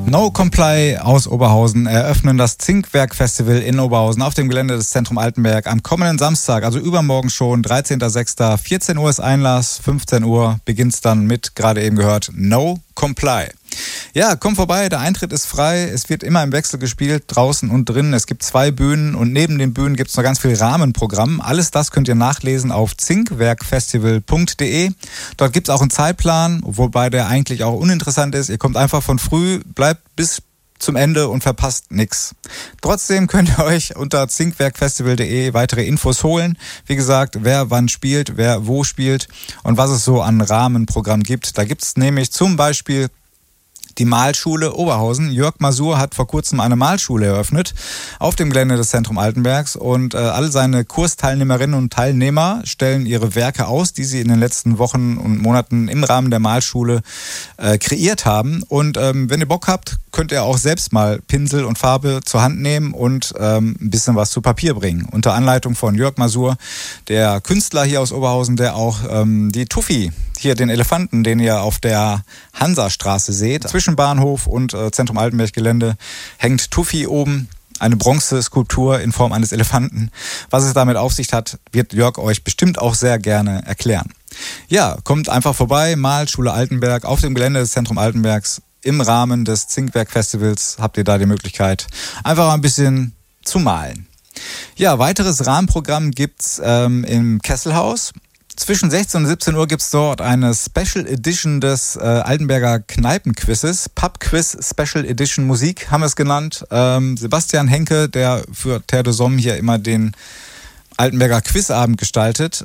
No Comply aus Oberhausen eröffnen das Zinkwerk-Festival in Oberhausen auf dem Gelände des Zentrum Altenberg am kommenden Samstag, also übermorgen schon, 13.06. 14 Uhr ist Einlass, 15 Uhr beginnt's dann mit, gerade eben gehört, No Comply. Ja, komm vorbei, der Eintritt ist frei, es wird immer im Wechsel gespielt, draußen und drinnen. Es gibt 2 Bühnen und neben den Bühnen gibt es noch ganz viel Rahmenprogramm. Alles das könnt ihr nachlesen auf zinkwerkfestival.de. Dort gibt es auch einen Zeitplan, wobei der eigentlich auch uninteressant ist. Ihr kommt einfach von früh, bleibt bis zum Ende und verpasst nichts. Trotzdem könnt ihr euch unter zinkwerkfestival.de weitere Infos holen. Wie gesagt, wer wann spielt, wer wo spielt und was es so an Rahmenprogramm gibt. Da gibt es nämlich zum Beispiel die Malschule Oberhausen. Jörg Masur hat vor kurzem eine Malschule eröffnet auf dem Gelände des Zentrum Altenbergs und all seine Kursteilnehmerinnen und Teilnehmer stellen ihre Werke aus, die sie in den letzten Wochen und Monaten im Rahmen der Malschule kreiert haben. Und wenn ihr Bock habt, könnt ihr auch selbst mal Pinsel und Farbe zur Hand nehmen und ein bisschen was zu Papier bringen. Unter Anleitung von Jörg Masur, der Künstler hier aus Oberhausen, der auch die Tuffy, hier den Elefanten, den ihr auf der Hansastraße seht, zwischen Bahnhof und Zentrum Altenberg Gelände, hängt Tuffy oben. Eine Bronzeskulptur in Form eines Elefanten. Was es damit auf sich hat, wird Jörg euch bestimmt auch sehr gerne erklären. Ja, kommt einfach vorbei, Malschule Altenberg auf dem Gelände des Zentrum Altenbergs. Im Rahmen des Zinkwerk-Festivals habt ihr da die Möglichkeit, einfach mal ein bisschen zu malen. Ja, weiteres Rahmenprogramm gibt's im Kesselhaus. Zwischen 16 und 17 Uhr gibt's dort eine Special Edition des Altenberger Kneipenquizzes. Pub-Quiz Special Edition Musik haben wir es genannt. Sebastian Henke, der für Terre de Somme hier immer den Altenberger Quizabend gestaltet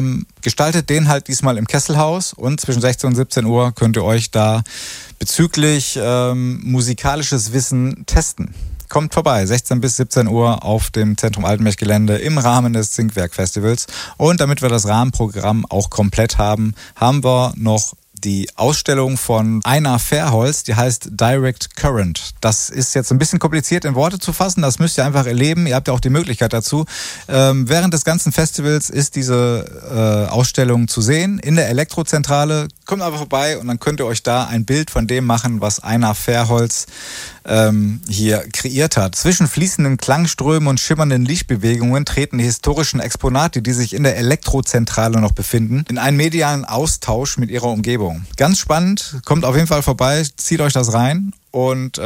den halt diesmal im Kesselhaus. Und zwischen 16 und 17 Uhr könnt ihr euch da bezüglich musikalisches Wissen testen. Kommt vorbei, 16 bis 17 Uhr auf dem Zentrum Altenberg Gelände im Rahmen des Zinkwerk-Festivals. Und damit wir das Rahmenprogramm auch komplett haben, haben wir noch die Ausstellung von Einar Verholz, die heißt Direct Current. Das ist jetzt ein bisschen kompliziert in Worte zu fassen, das müsst ihr einfach erleben, ihr habt ja auch die Möglichkeit dazu. Während des ganzen Festivals ist diese Ausstellung zu sehen in der Elektrozentrale. Kommt einfach vorbei und dann könnt ihr euch da ein Bild von dem machen, was Einar Verholz hier kreiert hat. Zwischen fließenden Klangströmen und schimmernden Lichtbewegungen treten die historischen Exponate, die sich in der Elektrozentrale noch befinden, in einen medialen Austausch mit ihrer Umgebung. Ganz spannend, kommt auf jeden Fall vorbei, zieht euch das rein und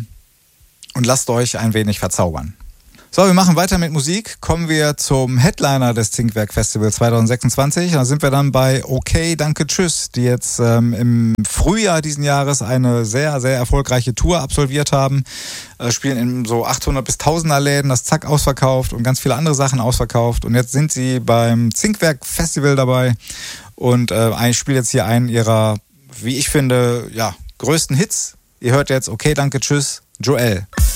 lasst euch ein wenig verzaubern. So, wir machen weiter mit Musik. Kommen wir zum Headliner des Zinkwerk Festival 2026. Da sind wir dann bei Okay, danke, tschüss, die jetzt im Frühjahr diesen Jahres eine sehr, sehr erfolgreiche Tour absolviert haben. Spielen in so 800 bis 1000er Läden, das Zack ausverkauft und ganz viele andere Sachen ausverkauft. Und jetzt sind sie beim Zinkwerk Festival dabei und ich spiele jetzt hier einen ihrer, wie ich finde, ja, größten Hits. Ihr hört jetzt Okay, danke, tschüss, Joel.